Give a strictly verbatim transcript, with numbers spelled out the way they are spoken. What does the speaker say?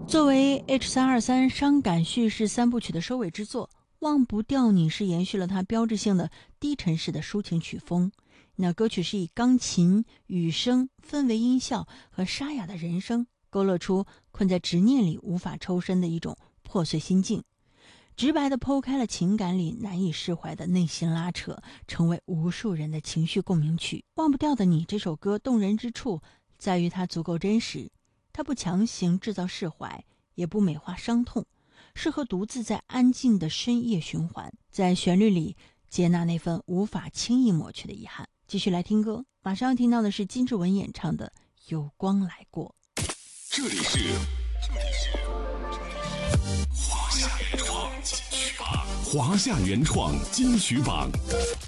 作为 H 三二三伤感叙事三部曲的收尾之作，《忘不掉你》是延续了它标志性的低沉式的抒情曲风。那歌曲是以钢琴、雨声、氛围音效和沙哑的人声，勾勒出困在执念里无法抽身的一种破碎心境，直白地剖开了情感里难以释怀的内心拉扯，成为无数人的情绪共鸣曲。《忘不掉的你》这首歌动人之处在于它足够真实，它不强行制造释怀，也不美化伤痛，适合独自在安静的深夜循环，在旋律里接纳那份无法轻易抹去的遗憾。继续来听歌，马上要听到的是金志文演唱的《有光来过》。 这里是这里是华夏原创金曲榜，华夏原创金曲榜。